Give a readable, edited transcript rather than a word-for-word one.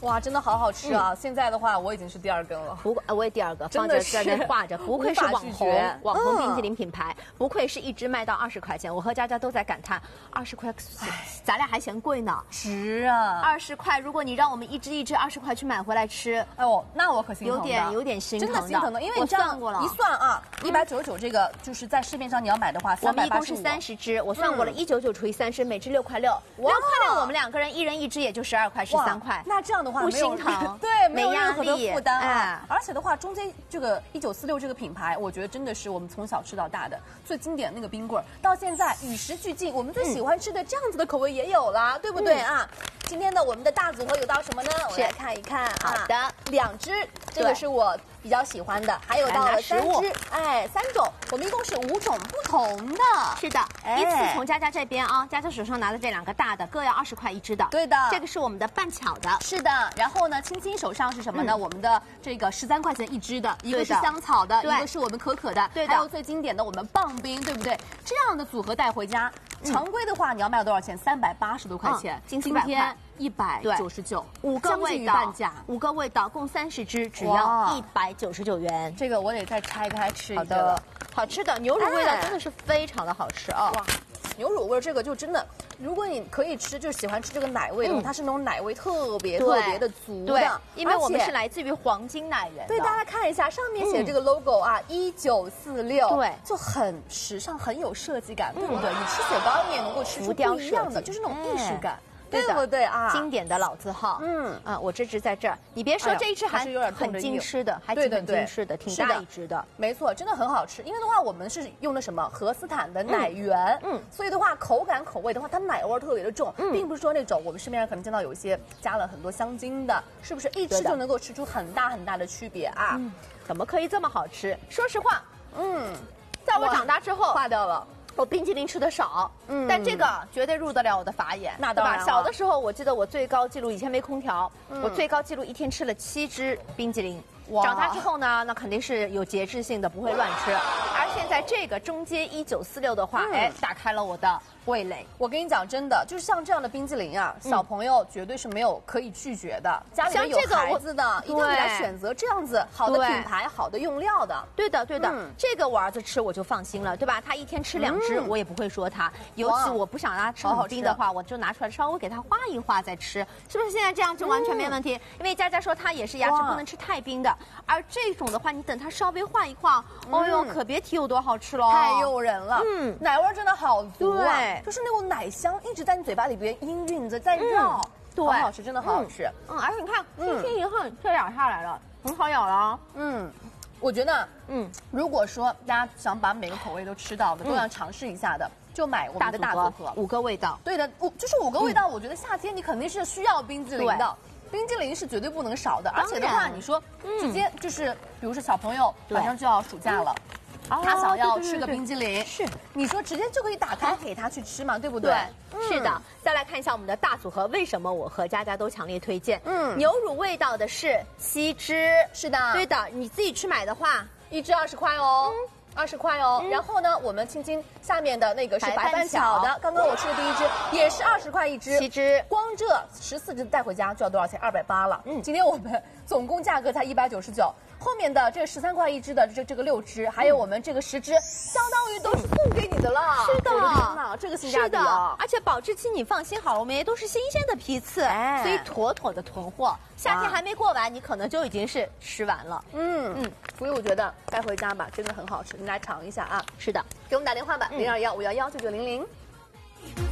哇，真的好好吃啊！现在的话，我已经是第2根了。 不，我也第2个，放着在那画着，不愧是网红冰淇淋品牌，不愧是一支卖到20块钱。我和佳佳都在感叹，20块，咱俩还嫌贵呢。 值啊 ！20块，如果你让我们一支20块去买回来吃， 哎呦，那我可心疼有点心疼的， 真的心疼的，因为你算过了，一算啊，199这个就是在市面上你要买的话，385。 我们一共是30支，我算过了，199除以30，每支6块6，6块6，我们2个人1人1支也就12块，13块。 那这样的话不心疼， 对，没有任何的负担啊。 而且的话，中间这个1946这个品牌，我觉得真的是我们从小吃到大的最经典的那个冰棍儿，到现在与时俱进，我们最喜欢吃的这样子的口味也有了，对不对啊？今天的我们的大组合有到什么呢？我来看一看啊。 好的 ，2支，这个是我比较喜欢的，还有到了3支，哎，3种，我们一共是5种不同的。 是的，依次从佳佳这边啊，佳佳手上拿的这2个大的，各要20块1支的。 对的， 这个是我们的半巧的。 是的，然后呢，青青手上是什么呢？我们的这个13块钱1支的，一个是香草的，一个是我们可可的，对的，还有最经典的我们棒冰，对不对？这样的组合带回家，常规的话你要卖到多少钱？380多块钱，今天199，5 个味道， 半价 ，5个味道，共30支，只要199元。 这个我得再拆开吃一个。 好的，好吃的牛乳味道真的是非常的好吃啊！ 哇，牛乳味这个就真的，如果你可以吃，就是喜欢吃这个奶味的话，它是那种奶味特别的足的。 对，因为我们是来自于黄金奶源。 对，大家看一下上面写的这个 logo 啊，1946， 对， 就很时尚，很有设计感，对不对？你吃雪糕你也能够吃出不一样的，就是那种艺术感。对不对啊？ 经典的老字号，我这支在这儿，你别说这一支还有点很精吃的，还挺精吃的，挺大一支的， 没错，真的很好吃。因为的话，我们是用的什么荷斯坦的奶源，所以的话，口味的话，它奶味特别的重，并不是说那种我们市面上可能见到有一些加了很多香精的，是不是一吃就能够吃出很大的区别啊？ 怎么可以这么好吃？说实话，在我长大之后， 化掉了。 我冰淇淋吃的少，但这个绝对入得了我的法眼， 那当然了。 小的时候，我记得我最高记录，以前没空调，我最高记录一天吃了7支冰淇淋。长大之后呢，那肯定是有节制性的，不会乱吃。而现在这个中街1946的话，打开了我的味蕾。 我跟你讲，真的就是像这样的冰淇淋啊，小朋友绝对是没有可以拒绝的。家里面有孩子的，一定要给他选择这样子好的品牌、好的用料的。 对的，这个我儿子吃我就放心了，对吧？他一天吃2支，我也不会说他。尤其我不想让他吃很冰的话，我就拿出来稍微给他化一化再吃，是不是？现在这样就完全没问题。因为佳佳说她也是牙齿不能吃太冰的。而这种的话，你等它稍微化一化，哦呦，可别提有多好吃了， 太诱人了。奶味真的好足啊，就是那种奶香一直在你嘴巴里边氤氲着在绕，对，好好吃，真的好好吃。 而且你看，轻轻一横，这咬下来了，很好咬了。 我觉得，如果说大家想把每个口味都吃到的，都想尝试一下的，就买我们的大组合 ，5个味道。 对的，就是5个味道。我觉得夏天你肯定是需要冰激凌的。冰激凌是绝对不能少的，而且的话，你说直接就是，比如说小朋友马上就要暑假了，他想要吃个冰激凌， 是你说直接就可以打开给他去吃嘛，对不对？ 是的。再来看一下我们的大组合，为什么我和佳佳都强烈推荐？牛乳味道的是7支， 是的， 对的。你自己去买的话 ，1支20块哦。20块哦，然后呢，我们青青下面的那个是白半巧的，刚刚我吃的第1支也是20块1支 ，7支， 光这14支带回家就要多少钱？280了。今天我们总共价格才199，后面的这个13块1支的这个6支，还有我们这个10支，相当于都是送给你的了。 是的， 我的天哪，这个性价比啊！ 而且保质期你放心好了，我们也都是新鲜的批次，所以妥妥的囤货。夏天还没过完，你可能就已经是吃完了。 所以我觉得带回家吧，真的很好吃，你来尝一下啊。 是的， 给我们打电话吧，0215119900。